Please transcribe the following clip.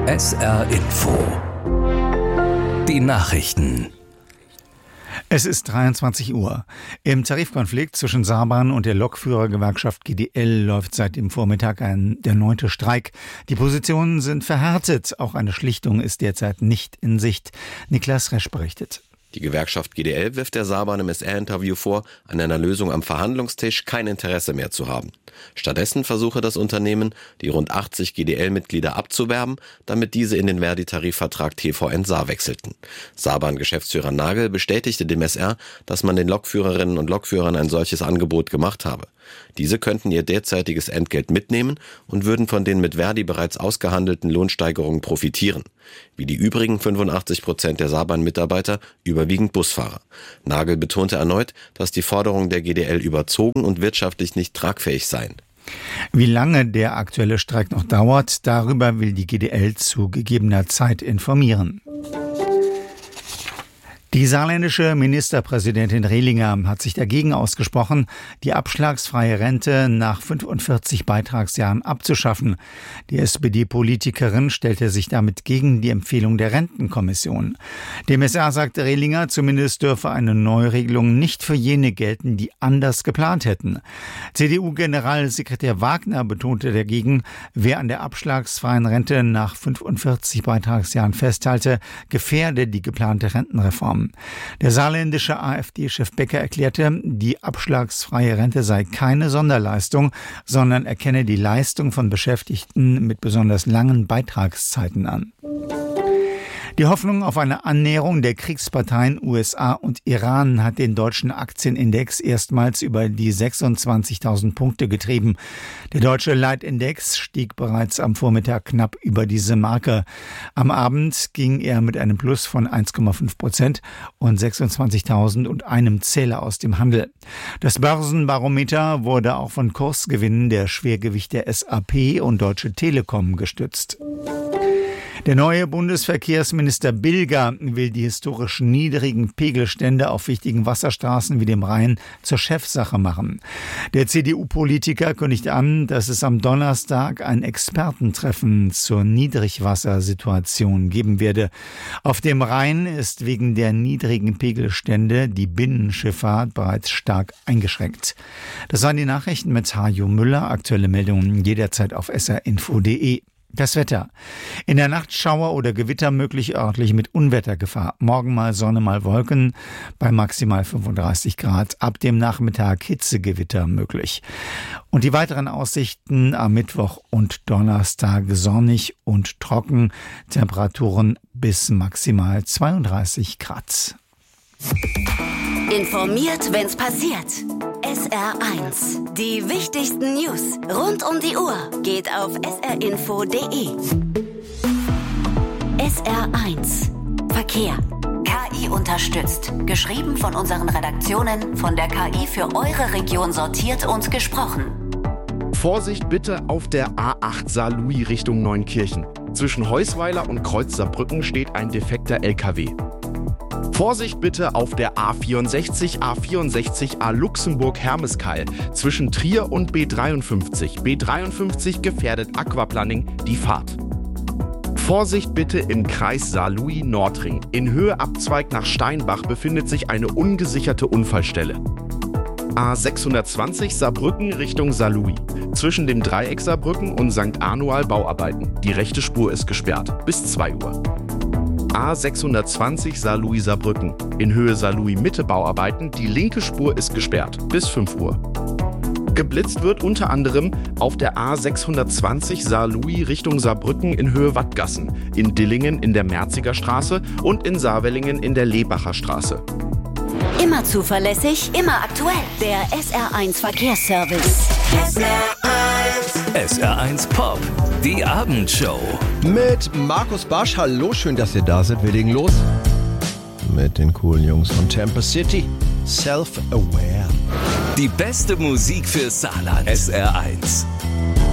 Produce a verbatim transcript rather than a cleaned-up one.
S R Info. Die Nachrichten. Es ist dreiundzwanzig Uhr. Im Tarifkonflikt zwischen Saarbahn und der Lokführergewerkschaft G D L läuft seit dem Vormittag ein der neunte Streik. Die Positionen sind verhärtet. Auch eine Schlichtung ist derzeit nicht in Sicht. Niklas Resch berichtet. Die Gewerkschaft G D L wirft der Saarbahn im S R-Interview vor, an einer Lösung am Verhandlungstisch kein Interesse mehr zu haben. Stattdessen versuche das Unternehmen, die rund achtzig G D L-Mitglieder abzuwerben, damit diese in den Verdi-Tarifvertrag T V N Saar wechselten. Saarbahn-Geschäftsführer Nagel bestätigte dem S R, dass man den Lokführerinnen und Lokführern ein solches Angebot gemacht habe. Diese könnten ihr derzeitiges Entgelt mitnehmen und würden von den mit Verdi bereits ausgehandelten Lohnsteigerungen profitieren. Wie die übrigen fünfundachtzig Prozent der Saarbahn-Mitarbeiter überwiegend Busfahrer. Nagel betonte erneut, dass die Forderungen der G D L überzogen und wirtschaftlich nicht tragfähig seien. Wie lange der aktuelle Streik noch dauert, darüber will die G D L zu gegebener Zeit informieren. Die saarländische Ministerpräsidentin Rehlinger hat sich dagegen ausgesprochen, die abschlagsfreie Rente nach fünfundvierzig Beitragsjahren abzuschaffen. Die S P D-Politikerin stellte sich damit gegen die Empfehlung der Rentenkommission. Dem S R sagte Rehlinger, zumindest dürfe eine Neuregelung nicht für jene gelten, die anders geplant hätten. C D U-Generalsekretär Wagner betonte dagegen, wer an der abschlagsfreien Rente nach fünfundvierzig Beitragsjahren festhalte, gefährde die geplante Rentenreform. Der saarländische A f D-Chef Becker erklärte, die abschlagsfreie Rente sei keine Sonderleistung, sondern erkenne die Leistung von Beschäftigten mit besonders langen Beitragszeiten an. Die Hoffnung auf eine Annäherung der Kriegsparteien U S A und Iran hat den deutschen Aktienindex erstmals über die sechsundzwanzigtausend Punkte getrieben. Der deutsche Leitindex stieg bereits am Vormittag knapp über diese Marke. Am Abend ging er mit einem Plus von eins Komma fünf Prozent und sechsundzwanzigtausend und einem Zähler aus dem Handel. Das Börsenbarometer wurde auch von Kursgewinnen der Schwergewichte S A P und Deutsche Telekom gestützt. Der neue Bundesverkehrsminister Bilger will die historisch niedrigen Pegelstände auf wichtigen Wasserstraßen wie dem Rhein zur Chefsache machen. Der C D U-Politiker kündigt an, dass es am Donnerstag ein Expertentreffen zur Niedrigwassersituation geben werde. Auf dem Rhein ist wegen der niedrigen Pegelstände die Binnenschifffahrt bereits stark eingeschränkt. Das waren die Nachrichten mit Hajo Müller. Aktuelle Meldungen jederzeit auf s r info punkt d e. Das Wetter. In der Nacht Schauer oder Gewitter möglich, örtlich mit Unwettergefahr. Morgen mal Sonne, mal Wolken bei maximal fünfunddreißig Grad. Ab dem Nachmittag Hitzegewitter möglich. Und die weiteren Aussichten am Mittwoch und Donnerstag sonnig und trocken. Temperaturen bis maximal zweiunddreißig Grad. Informiert, wenn's passiert. S R eins. Die wichtigsten News rund um die Uhr geht auf s r info punkt d e. S R eins. Verkehr. K I unterstützt. Geschrieben von unseren Redaktionen, von der K I für eure Region sortiert und gesprochen. Vorsicht bitte auf der A acht Saarlouis Richtung Neunkirchen. Zwischen Heusweiler und Kreuz Saarbrücken steht ein defekter L K W. Vorsicht bitte auf der A vierundsechzig, A vierundsechzig A Luxemburg-Hermeskeil zwischen Trier und B dreiundfünfzig. B dreiundfünfzig gefährdet Aquaplaning die Fahrt. Vorsicht bitte im Kreis Saarlouis-Nordring. In Höhe Abzweig nach Steinbach befindet sich eine ungesicherte Unfallstelle. A sechshundertzwanzig Saarbrücken Richtung Saarlouis. Zwischen dem Dreieck Saarbrücken und Sankt Anual Bauarbeiten. Die rechte Spur ist gesperrt. Bis zwei Uhr. A sechshundertzwanzig Saarlouis Saarbrücken. In Höhe Saarlouis Mitte Bauarbeiten. Die linke Spur ist gesperrt. Bis fünf Uhr. Geblitzt wird unter anderem auf der A sechshundertzwanzig Saarlouis Richtung Saarbrücken in Höhe Wattgassen, in Dillingen in der Merziger Straße und in Saarwellingen in der Lebacher Straße. Immer zuverlässig, immer aktuell. Der S R eins Verkehrsservice. S R eins. S R eins Pop. Die Abendshow. Mit Markus Barsch. Hallo, schön, dass ihr da seid. Wir legen los mit den coolen Jungs von Tampa City. Self-Aware. Die beste Musik für Saarland. S R eins.